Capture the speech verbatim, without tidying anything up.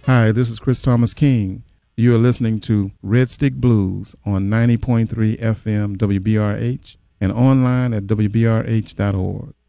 Hi, this is Chris Thomas King. You are listening to Red Stick Blues on ninety point three F M W B R H and online at W B R H dot org.